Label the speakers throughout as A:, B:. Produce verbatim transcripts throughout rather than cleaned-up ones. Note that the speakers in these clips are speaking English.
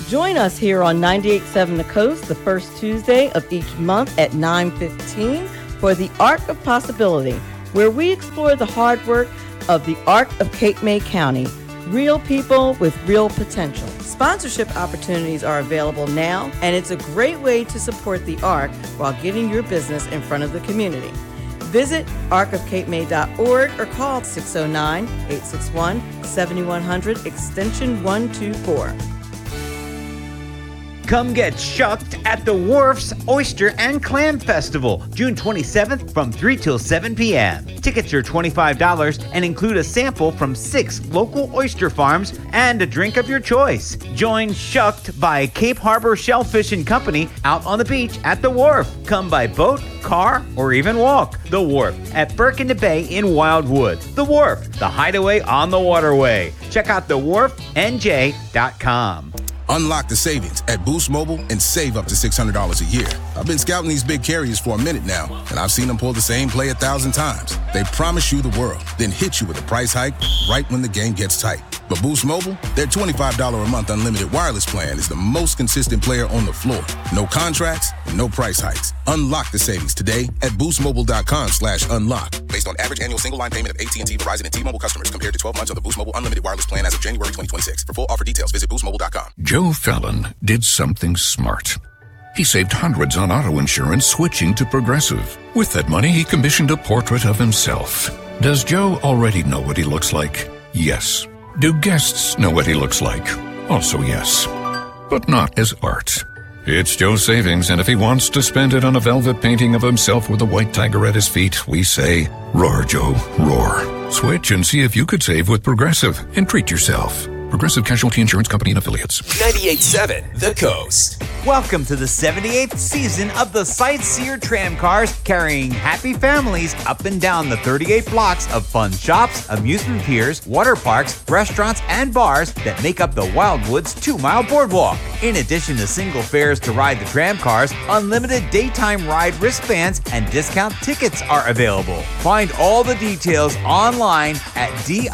A: Join us here on ninety-eight point seven The Coast the first Tuesday of each month at nine fifteen for the Arc of Possibility, where we explore the hard work of the Arc of Cape May County. Real people with real potential. Sponsorship opportunities are available now, and it's a great way to support the Arc while getting your business in front of the community. Visit arc of cape may dot org or call six oh nine, eight six one, seven one zero zero extension one two four.
B: Come get shucked at the Wharf's Oyster and Clam Festival, June twenty-seventh from three till seven p.m. Tickets are twenty-five dollars and include a sample from six local oyster farms and a drink of your choice. Join Shucked by Cape Harbor Shellfish and Company out on the beach at the Wharf. Come by boat, car, or even walk. The Wharf at Burke in the Bay in Wildwood. The Wharf, the hideaway on the waterway. Check out the wharf n j dot com.
C: Unlock the savings at Boost Mobile and save up to six hundred dollars a year. I've been scouting these big carriers for a minute now, and I've seen them pull the same play a thousand times. They promise you the world, then hit you with a price hike right when the game gets tight. But Boost Mobile, their twenty-five dollars a month unlimited wireless plan is the most consistent player on the floor. No contracts, no price hikes. Unlock the savings today at boostmobile.com slash unlock. Based on average annual single line payment of A T and T, Verizon, and T-Mobile customers compared to twelve months of the Boost Mobile unlimited wireless plan as of January twenty twenty-six. For full offer details, visit boost mobile dot com.
D: Joe Fallon did something smart. He saved hundreds on auto insurance switching to Progressive. With that money, he commissioned a portrait of himself. Does Joe already know what he looks like? Yes. Do guests know what he looks like? Also yes. But not as art. It's Joe's savings, and if he wants to spend it on a velvet painting of himself with a white tiger at his feet, we say, roar, Joe, roar. Switch and see if you could save with Progressive and treat yourself. Progressive Casualty Insurance Company and Affiliates.
E: ninety-eight point seven The Coast.
B: Welcome to the seventy-eighth season of the Sightseer Tram Cars, carrying happy families up and down the thirty-eight blocks of fun shops, amusement piers, water parks, restaurants, and bars that make up the Wildwoods two-mile boardwalk. In addition to single fares to ride the tram cars, unlimited daytime ride wristbands and discount tickets are available. Find all the details online at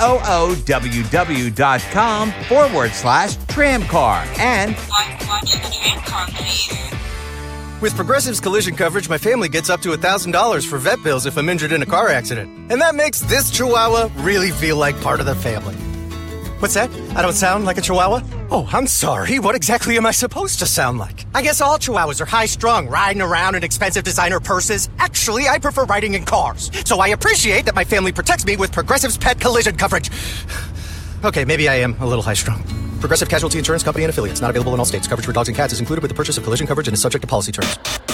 B: dooww.com forward slash tram car. And
F: Watch the tram car, please.
G: With Progressive's collision coverage, my family gets up to one thousand dollars for vet bills if I'm injured in a car accident. And that makes this chihuahua really feel like part of the family. What's that? I don't sound like a chihuahua? Oh, I'm sorry. What exactly am I supposed to sound like? I guess all chihuahuas are high-strung, riding around in expensive designer purses. Actually, I prefer riding in cars. So I appreciate that my family protects me with Progressive's pet collision coverage. Okay, maybe I am a little high-strung. Progressive Casualty Insurance Company and Affiliates. Not available in all states. Coverage for dogs and cats is included with the purchase of collision coverage and is subject to policy terms.